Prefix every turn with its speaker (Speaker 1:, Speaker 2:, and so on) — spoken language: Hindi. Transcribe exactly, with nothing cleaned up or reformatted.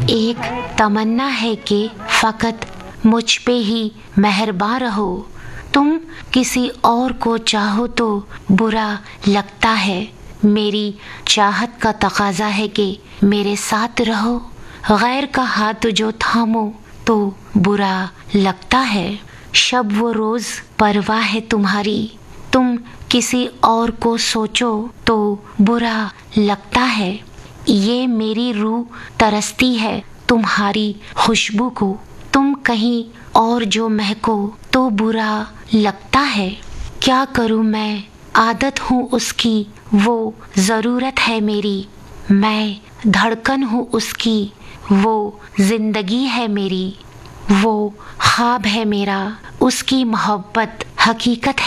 Speaker 1: एक तमन्ना है कि फ़कत मुझ पे ही मेहरबान रहो। तुम किसी और को चाहो तो बुरा लगता है। मेरी चाहत का तकाजा है कि मेरे साथ रहो। गैर का हाथ जो थामो तो बुरा लगता है। शब वो रोज़ परवाह है तुम्हारी, तुम किसी और को सोचो तो बुरा लगता है। ये मेरी रूह तरसती है तुम्हारी खुशबू को, तुम कहीं और जो महको तो बुरा लगता है। क्या करूँ मैं, आदत हूँ उसकी, वो ज़रूरत है मेरी। मैं धड़कन हूँ उसकी, वो ज़िंदगी है मेरी। वो ख्वाब है मेरा, उसकी मोहब्बत हकीकत